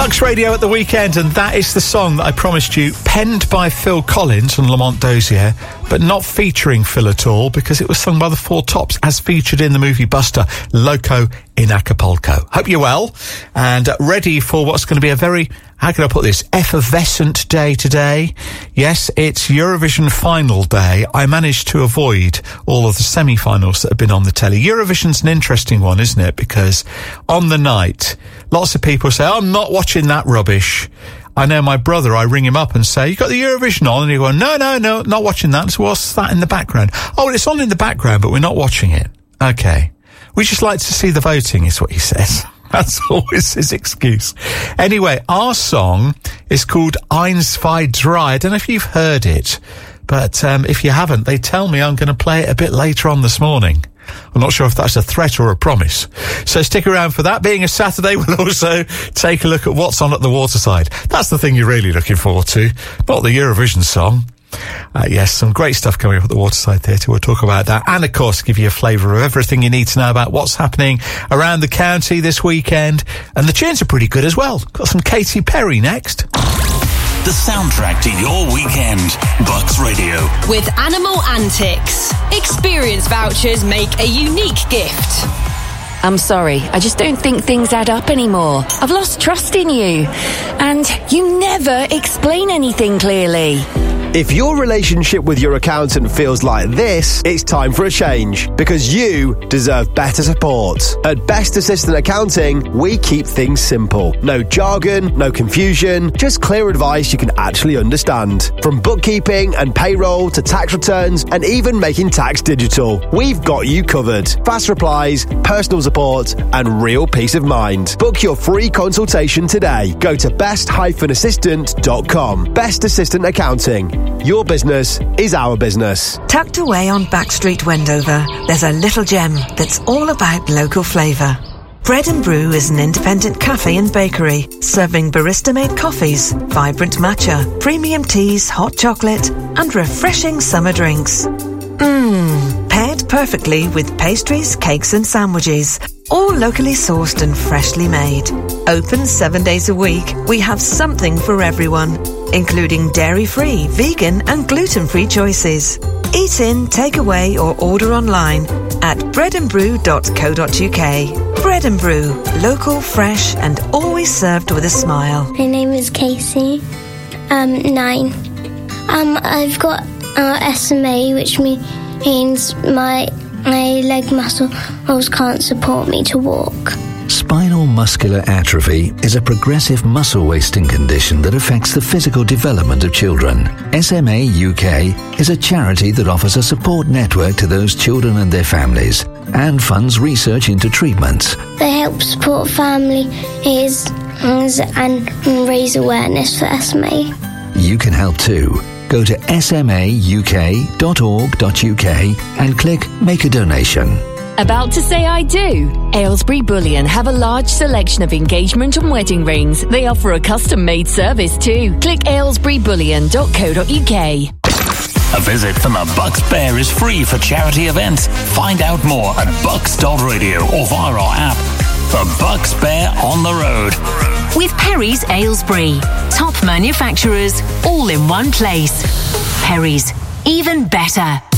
Bucks Radio at the weekend, and that is the song that I promised you, penned by Phil Collins and Lamont Dozier, but not featuring Phil at all, because it was sung by the Four Tops, as featured in the movie Buster, Loco in Acapulco. Hope you're well, and ready for what's going to be a very, how can I put this, effervescent day today. Yes, it's Eurovision final day. I managed to avoid all of the semi-finals that have been on the telly. Eurovision's an interesting one, isn't it? Because on the night, lots of people say, I'm not watching that rubbish. I know my brother, I ring him up and say, you got the Eurovision on? And he goes, no, not watching that. So what's that in the background? Oh, it's on in the background, but we're not watching it. Okay. We just like to see the voting, is what he says. That's always his excuse. Anyway, our song is called Eins, Zwei, Drei. I don't know if you've heard it, but if you haven't, they tell me I'm going to play it a bit later on this morning. I'm not sure if that's a threat or a promise. So stick around for that. Being a Saturday, we'll also take a look at what's on at the Waterside. That's the thing you're really looking forward to, not the Eurovision song. Yes, some great stuff coming up at the Waterside Theatre. We'll talk about that. And, of course, give you a flavour of everything you need to know about what's happening around the county this weekend. And the tunes are pretty good as well. Got some Katy Perry next. The soundtrack to your weekend. Bucks Radio. With Animal Antics. Experience vouchers make a unique gift. I'm sorry, I just don't think things add up anymore. I've lost trust in you. And you never explain anything clearly. If your relationship with your accountant feels like this, it's time for a change, because you deserve better support. At Best Assistant Accounting, we keep things simple. No jargon, no confusion, just clear advice you can actually understand. From bookkeeping and payroll to tax returns and even making tax digital, we've got you covered. Fast replies, personal support and real peace of mind. Book your free consultation today. Go to best-assistant.com. Best Assistant Accounting. Your business is our business. Tucked away on Backstreet, Wendover, there's a little gem that's all about local flavour. Bread and Brew is an independent cafe and bakery, serving barista-made coffees, vibrant matcha, premium teas, hot chocolate, and refreshing summer drinks. Paired perfectly with pastries, cakes and sandwiches, all locally sourced and freshly made. Open 7 days a week, we have something for everyone, including dairy-free, vegan and gluten-free choices. Eat in, take away or order online at breadandbrew.co.uk. Bread and Brew, local, fresh and always served with a smile. My name is Casey, 9. I've got SMA, which means my leg muscles can't support me to walk. Spinal muscular atrophy is a progressive muscle wasting condition that affects the physical development of children. SMA UK is a charity that offers a support network to those children and their families and funds research into treatments. They help support families and raise awareness for SMA. You can help too. Go to smauk.org.uk and click Make a Donation. About to say I do? Aylesbury Bullion have a large selection of engagement and wedding rings. They offer a custom-made service too. Click aylesburybullion.co.uk. A visit from the Bucks Bear is free for charity events. Find out more at bucks.radio or via our app. The Bucks Bear on the road. With Perry's Aylesbury. Top manufacturers, all in one place. Perry's, even better.